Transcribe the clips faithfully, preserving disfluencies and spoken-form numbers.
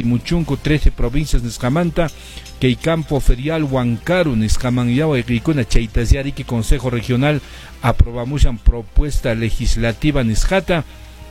Timuchunco, trece provincias Nescamanta, que campo ferial Huancaru, Nescamanyawa y Ricuna, Chaitasiyari, que Consejo Regional aprobamos en propuesta legislativa Nesjata,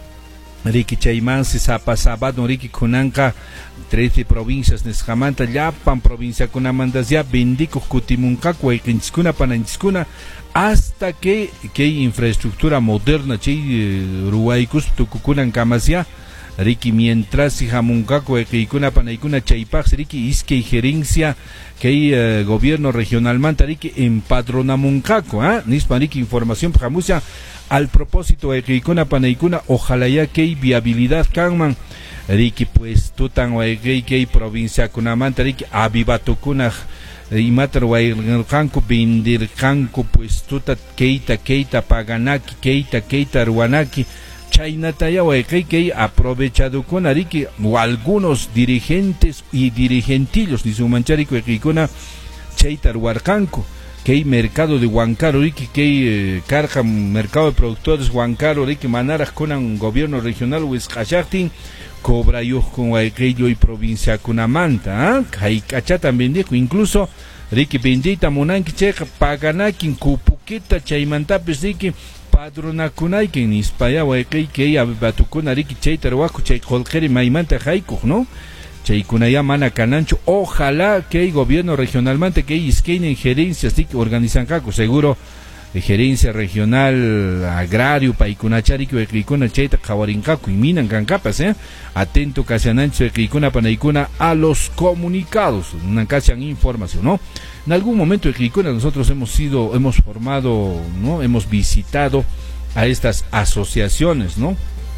Riki Chayman, Sapa Sabado, Riki Kunanka, trece provincias Nescamanta, Yapan, provincia Kunamandas, ya Bendico, Kutimuncaco, Ekinskuna, Pananskuna, hasta que que hay infraestructura moderna, Chay, Ruaicus, Tucucunan, Camasya, Riki, mientras si Jamuncaco, Eikuna, Panaikuna, Chaypax, Riki, Isque y gerencia, que hay eh, gobierno regional Manta, Riki, empadronamuncaco, ¿ah? ¿eh? Nispa, Riki, información, Jamusia. Al propósito de Keikuna Panaikuna, ojalá ya que hay viabilidad Kanman, Riki pues tutan o que hay provincia Kunamanta, Riki avivatukuna y matar o el canco bindir canco pues tuta keita keita paganaki keita keita ruanaki chainataya o que hay aprovechado con Riki o algunos dirigentes y dirigentillos ni su mancharico de Keikuna chaita ruarcanco, que hay mercado de Huancaru, que hay eh, carga mercado de productores Huancaru, que manaras con un gobierno regional Huizcachactin, cobra yo con aquello y provincia Kunamanta, ¿ah? Hay cacha también dijo, incluso Ricky bendita monanki checa paganakin kupuqueta chaymantapes Ricky padrona kunaikin nispaya huayqay que abatukuna Ricky chaytarwaku chay colqueri maimanta jaiku, ¿no? Chaykunaya mana canancho, ojalá que el gobierno regionalmente que hay isqueinen gerencias que organizan caco, seguro de gerencia regional agrario paikunachari que equicuna chayta kawarincaco y minan cancapas, eh atento casanancho equicuna panaicuna a los comunicados, una casan información, ¿no? En algún momento equicuna nosotros hemos sido, hemos formado, ¿no? Hemos visitado a estas asociaciones, ¿no?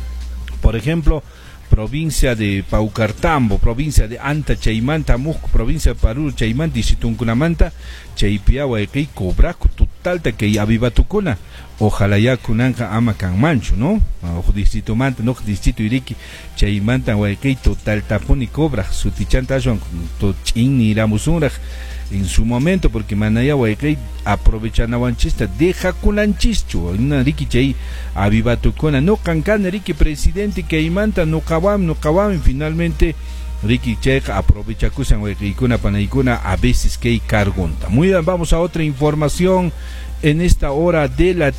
Por ejemplo, provincia de Paucartambo, provincia de Anta Chaymanta, Musco, provincia de Parú, Chaymanta y Situnkunamanta, Chaypiawa, Ekei, Cobraco, Tutalta, que Avivatukuna, ojalá ya Kunanja ama Mancho, ¿no? Ojo distrito Manta, no distrito Iriki, Chaymanta, Ekei, Tutalta, Puni Cobra, Sutichanta, Tochin, Iramusunra, en su momento, porque Manaya Huaycay aprovechan a Wanchista, deja Kulanchicho, una Riki Chay, Avivatukona, no cancan Riki presidente que imanta, no cabam, no cabam, finalmente Riki Chay aprovecha Kusan Huaycaykuna, Panaykuna, a veces que hay cargonta. Muy bien, vamos a otra información en esta hora de la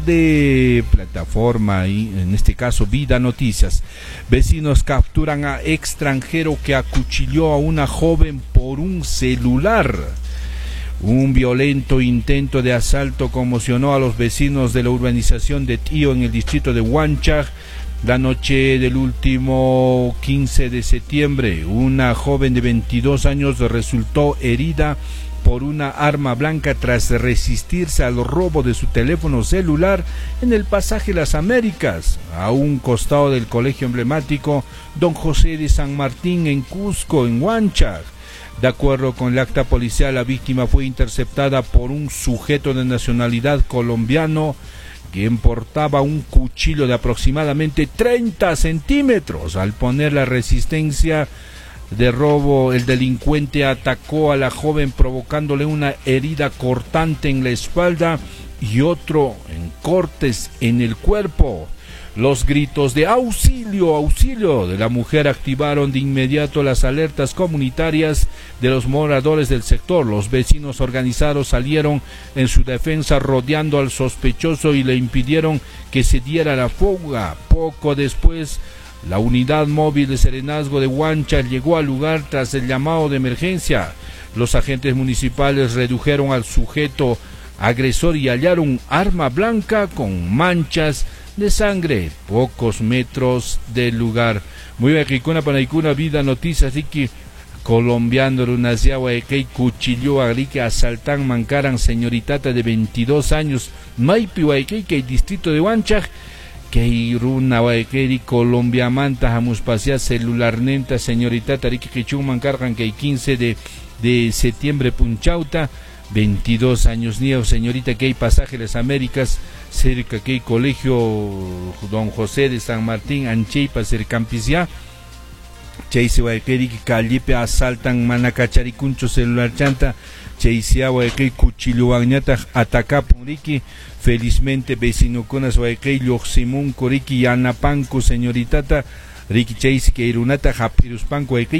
tarde, plataforma y en este caso Vida Noticias. Vecinos capturan a extranjero que acuchilló a una joven por un celular. Un violento intento de asalto conmocionó a los vecinos de la urbanización de Tío en el distrito de Huanchac. La noche del último quince de septiembre, una joven de veintidós años resultó herida por una arma blanca tras resistirse al robo de su teléfono celular en el pasaje Las Américas, a un costado del colegio emblemático Don José de San Martín en Cusco, en Huanchac. De acuerdo con el acta policial, la víctima fue interceptada por un sujeto de nacionalidad colombiano quien portaba un cuchillo de aproximadamente treinta centímetros. Al poner la resistencia de robo, el delincuente atacó a la joven provocándole una herida cortante en la espalda y otro en cortes en el cuerpo. Los gritos de auxilio, auxilio de la mujer activaron de inmediato las alertas comunitarias de los moradores del sector. Los vecinos organizados salieron en su defensa rodeando al sospechoso y le impidieron que se diera la fuga. Poco después, la unidad móvil de Serenazgo de Huanchac llegó al lugar tras el llamado de emergencia. Los agentes municipales redujeron al sujeto agresor y hallaron un arma blanca con manchas de sangre, pocos metros del lugar. Muy bien, Ricuna Panaicuna, Vida Noticias, Ricky, colombiano, Runaziagua, Ekei, cuchilló a Ricky, asaltan, mancaran, señoritata de veintidós años, Maipi, Ekei, que el distrito de Huanchac, que iruna, Ekei, Colombia, Manta, Jamuspacia, celular nenta, señoritata, Ricky, que chuman, cargan, que el quince de, de septiembre, Punchauta, veintidós años, niño, señorita, que hay pasaje Las Américas, cerca que hay colegio Don José de San Martín, Ancheipa, cercampisia, Cheise Huayqueri, Callipe, asaltan, Manacacharicuncho, celular chanta, Cheise Huayqueri, Cuchillo Añata, Atacapuriqui, felizmente vecino Conas Huayqueri, Yoximun, Coriki, Yanapanco, señoritata, Ricky Cheise, que Irunata, Japiruspanco,